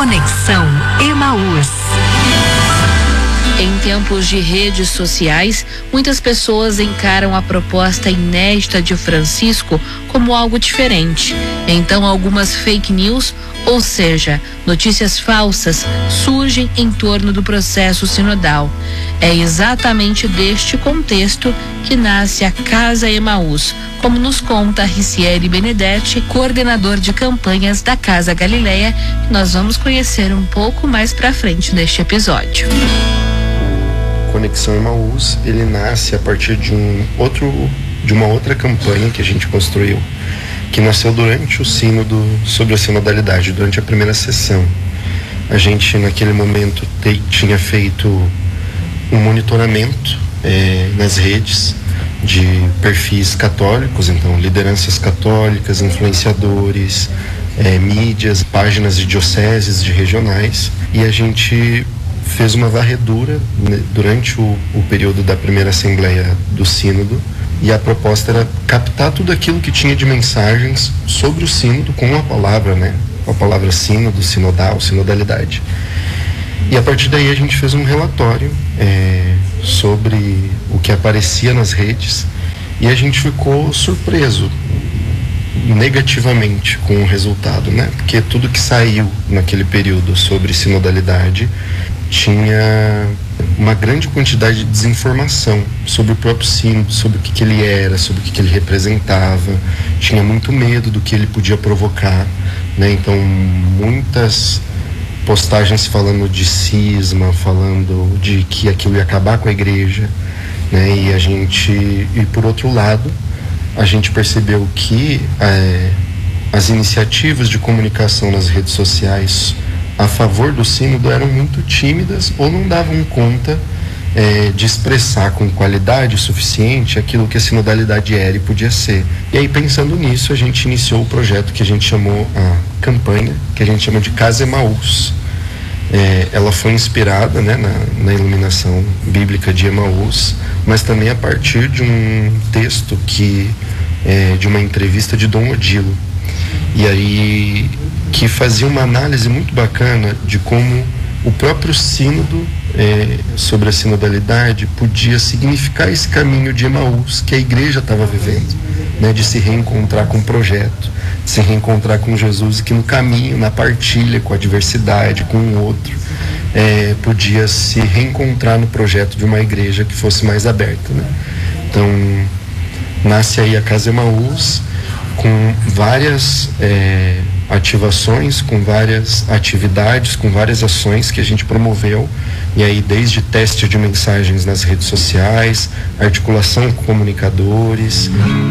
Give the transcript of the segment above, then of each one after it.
Conexão Emaús. Em tempos de redes sociais, muitas pessoas encaram a proposta inédita de Francisco como algo diferente. Então, algumas fake news, ou seja, notícias falsas, surgem em torno do processo sinodal. É exatamente deste contexto que nasce a Casa Emaús, como nos conta Ricieri Benedetti, coordenador de campanhas da Casa Galileia, que nós vamos conhecer um pouco mais pra frente neste episódio. Conexão Emaús, ele nasce a partir de uma outra campanha que a gente construiu, que nasceu durante o sínodo sobre a sinodalidade, durante a primeira sessão. A gente, naquele momento, tinha feito um monitoramento nas redes de perfis católicos, então lideranças católicas, influenciadores, mídias, páginas de dioceses, de regionais, e a gente fez uma varredura durante o período da primeira assembleia do sínodo, e a proposta era captar tudo aquilo que tinha de mensagens sobre o sínodo com a palavra, a palavra sínodo, sinodal, sinodalidade. E a partir daí a gente fez um relatório sobre o que aparecia nas redes, e a gente ficou surpreso negativamente com o resultado, porque tudo que saiu naquele período sobre sinodalidade tinha uma grande quantidade de desinformação sobre o próprio sínodo, sobre o que ele era, sobre o que ele representava. Tinha muito medo do que ele podia provocar, então muitas postagens falando de cisma, falando de que aquilo ia acabar com a igreja, e por outro lado a gente percebeu que as iniciativas de comunicação nas redes sociais a favor do sínodo eram muito tímidas ou não davam conta de expressar com qualidade suficiente aquilo que a sinodalidade era e podia ser. E aí, pensando nisso, a gente iniciou o projeto que a gente chamou, a campanha, que a gente chama de Casa Emaús. Ela foi inspirada na iluminação bíblica de Emaús, mas também a partir de um texto de uma entrevista de Dom Odilo. E aí, que fazia uma análise muito bacana de como o próprio sínodo sobre a sinodalidade podia significar esse caminho de Emaús que a igreja estava vivendo, de se reencontrar com o projeto, de se reencontrar com Jesus, e que no caminho, na partilha com a diversidade, com o outro, podia se reencontrar no projeto de uma igreja que fosse mais aberta. Então, nasce aí a Casa Emaús, com várias ativações, com várias atividades, com várias ações que a gente promoveu, e aí desde teste de mensagens nas redes sociais, articulação com comunicadores.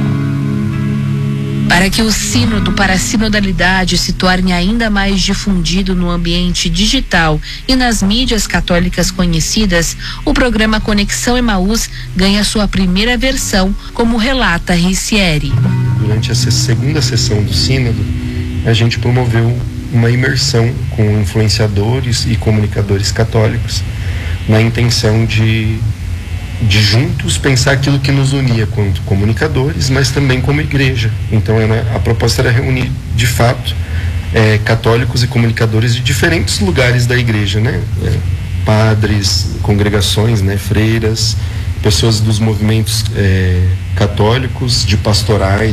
Para que o sínodo para a sinodalidade se torne ainda mais difundido no ambiente digital e nas mídias católicas conhecidas, o programa Conexão Emaús ganha sua primeira versão, como relata Ricieri. Durante essa segunda sessão do sínodo, a gente promoveu uma imersão com influenciadores e comunicadores católicos, na intenção de juntos pensar aquilo que nos unia quanto comunicadores, mas também como igreja. Então a proposta era reunir, de fato, católicos e comunicadores de diferentes lugares da igreja, padres, congregações, freiras, pessoas dos movimentos católicos, de pastorais,